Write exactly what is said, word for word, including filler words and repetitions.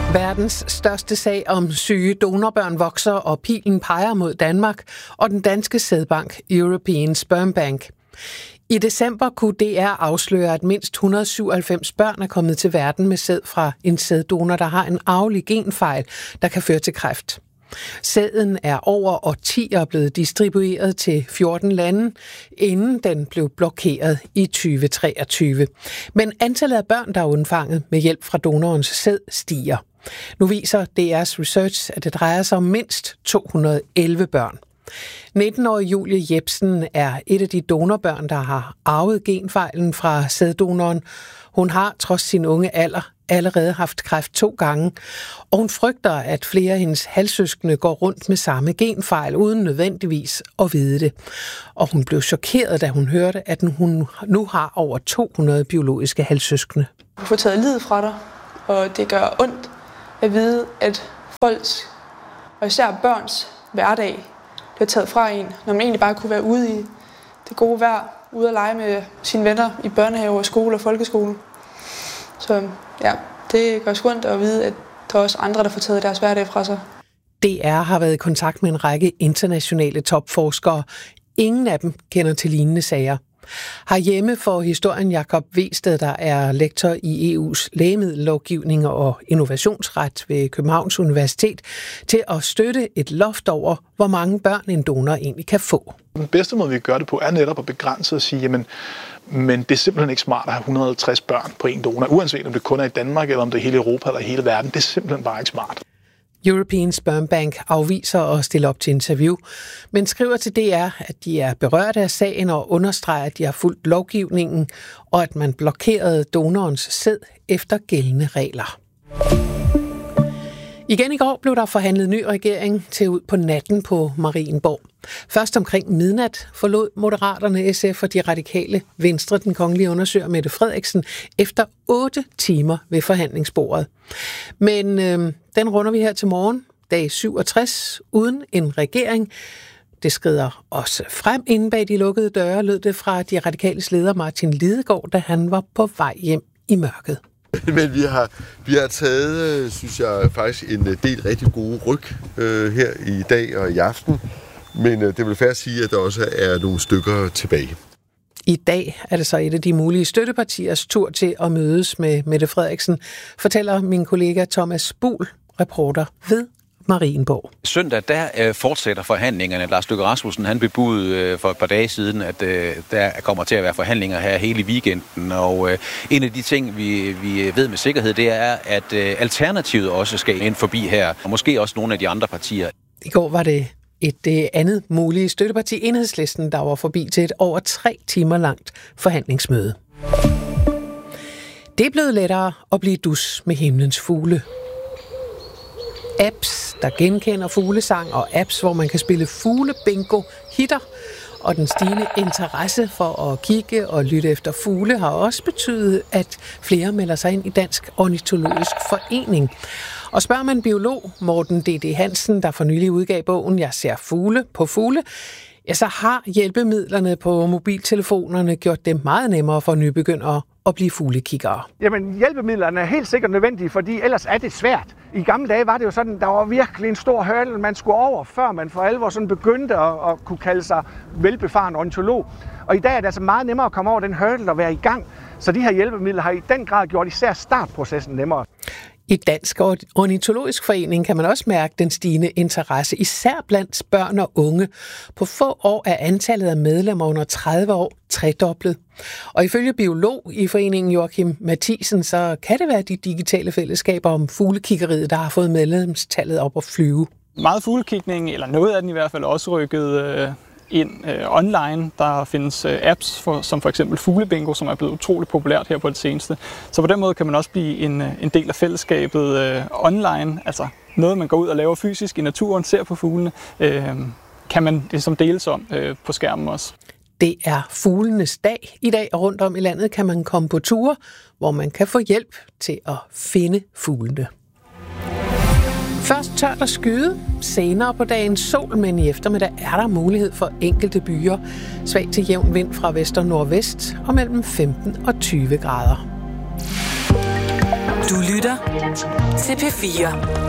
Verdens største sag om syge donorbørn vokser, og pilen peger mod Danmark og den danske sædbank European Sperm Bank. I december kunne D R afsløre, at mindst et hundrede syvoghalvfems børn er kommet til verden med sæd fra en sæddonor, der har en arvelig genfejl, der kan føre til kræft. Sæden er over årtier blevet distribueret til fjorten lande, inden den blev blokeret i tyve treogtyve. Men antallet af børn, der er undfanget med hjælp fra donorens sæd, stiger. Nu viser D R's research, at det drejer sig om mindst to hundrede og elleve børn. nitten-årige Julie Jebsen er et af de donorbørn, der har arvet genfejlen fra sæddonoren. Hun har trods sin unge alder allerede haft kræft to gange, og hun frygter, at flere af hendes halvsøskende går rundt med samme genfejl, uden nødvendigvis at vide det. Og hun blev chokeret, da hun hørte, at hun nu har over to hundrede biologiske halvsøskende. Du får taget livet fra dig, og det gør ondt at vide, at folks, og især børns, hverdag bliver taget fra en, når man egentlig bare kunne være ude i det gode vejr, ude at lege med sine venner i børnehave, skole og folkeskole. Så ja, det gør sgu ondt at vide, at der er også andre, der får taget deres hverdag fra sig. D R har været i kontakt med en række internationale topforskere. Ingen af dem kender til lignende sager. Herhjemme får historien Jakob Wested, der er lektor i E U's lægemiddellovgivning og innovationsret ved Københavns Universitet, til at støtte et loft over, hvor mange børn en donor egentlig kan få. Den bedste måde, vi kan gøre det på, er netop at begrænse og sige, jamen, men det er simpelthen ikke smart at have et hundrede og halvtreds børn på en donor, uanset om det kun er i Danmark, eller om det er hele Europa eller hele verden. Det er simpelthen bare ikke smart. European Sperm Bank afviser at stille op til interview, men skriver til D R, at de er berørte af sagen og understreger, at de har fulgt lovgivningen, og at man blokerede donorens sæd efter gældende regler. Igen i går blev der forhandlet ny regering til ud på natten på Marienborg. Først omkring midnat forlod Moderaterne, S F og de radikale Venstre den kongelige undersøger Mette Frederiksen efter otte timer ved forhandlingsbordet. Men øh, den runder vi her til morgen, dag syvogtres, uden en regering. Det skrider også frem inden bag de lukkede døre, lød det fra de radikales leder Martin Lidegaard, da han var på vej hjem i mørket. Men vi har, vi har taget, synes jeg, faktisk en del rigtig gode ryg øh, her i dag og i aften. Men øh, det vil fair sige, at der også er nogle stykker tilbage. I dag er det så et af de mulige støttepartiers tur til at mødes med Mette Frederiksen, fortæller min kollega Thomas Buhl, reporter ved Marienborg. Søndag, der øh, fortsætter forhandlingerne. Lars Løkke Rasmussen, han bebudede øh, for et par dage siden, at øh, der kommer til at være forhandlinger her hele weekenden. Og øh, en af de ting, vi, vi ved med sikkerhed, det er, at øh, Alternativet også skal ind forbi her. Og måske også nogle af de andre partier. I går var det et øh, andet mulige støtteparti, Enhedslisten, der var forbi til et over tre timer langt forhandlingsmøde. Det er blevet lettere at blive dus med himlens fugle. Apps, der genkender fuglesang, og apps, hvor man kan spille fuglebingo hitter. Og den stigende interesse for at kigge og lytte efter fugle har også betydet, at flere melder sig ind i Dansk Ornitologisk Forening. Og spørger man biolog Morten D D Hansen, der for nylig udgav bogen Jeg ser fugle på fugle, ja, så har hjælpemidlerne på mobiltelefonerne gjort det meget nemmere for nybegyndere at blive fuglekiggere. Jamen, hjælpemidlerne er helt sikkert nødvendige, fordi ellers er det svært. I gamle dage var det jo sådan, der var virkelig en stor hurdle, man skulle over, før man for alvor sådan begyndte at, at kunne kalde sig velbefaren ornitolog. Og i dag er det altså meget nemmere at komme over den hurdle og være i gang. Så de her hjælpemidler har i den grad gjort især startprocessen nemmere. I Dansk Ornitologisk Forening kan man også mærke den stigende interesse, især blandt børn og unge. På få år er antallet af medlemmer under tredive år tredoblet. Og ifølge biolog i foreningen Joachim Mathisen, så kan det være de digitale fællesskaber om fuglekiggeriet, der har fået medlemstallet op at flyve. Meget fuglekigning, eller noget af den i hvert fald, også rykket øh, ind øh, online. Der findes øh, apps, for, som for eksempel Fuglebingo, som er blevet utroligt populært her på det seneste. Så på den måde kan man også blive en, en del af fællesskabet øh, online. Altså noget, man går ud og laver fysisk i naturen, ser på fuglene, øh, kan man ligesom deles om øh, på skærmen også. Det er fuglenes dag i dag, og rundt om i landet kan man komme på ture, hvor man kan få hjælp til at finde fuglene. Først tørt at skyde, senere på dagen sol, men i eftermiddag er der mulighed for enkelte byer. Svag til jævn vind fra vest og nordvest og mellem femten og tyve grader. Du lytter til P fire.